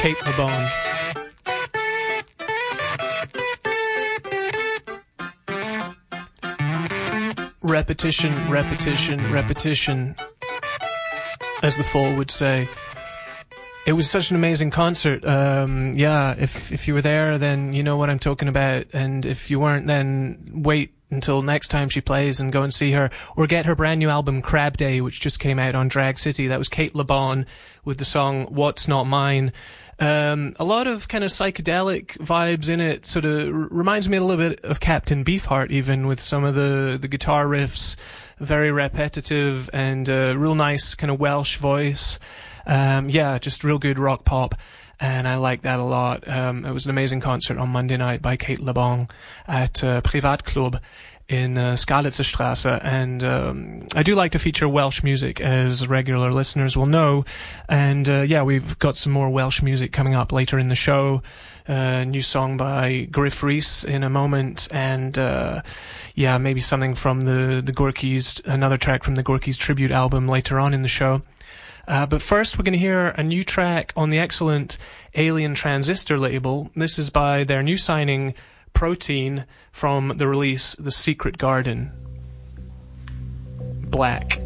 Kate LeBon. Repetition, repetition, repetition, as the Fall would say. It was such an amazing concert. Yeah, if you were there, then you know what I'm talking about. And if you weren't, then wait until next time she plays and go and see her. Or get her brand new album, Crab Day, which just came out on Drag City. That was Kate LeBon with the song What's Not Mine. A lot of kind of psychedelic vibes in it. Sort of reminds me a little bit of Captain Beefheart, even, with some of the guitar riffs. Very repetitive and real nice kind of Welsh voice. Yeah, just real good rock pop, and I like that a lot. It was an amazing concert on Monday night by Kate LeBon at Privatclub in Skalitzerstrasse, and I do like to feature Welsh music, as regular listeners will know, and yeah, we've got some more Welsh music coming up later in the show. New song by Griff Rhys in a moment, and yeah, maybe something from the Gorkies, another track from the Gorkies tribute album later on in the show. But first, we're going to hear a new track on the excellent Alien Transistor label. This is by their new signing, Protein, from the release The Secret Garden. Black.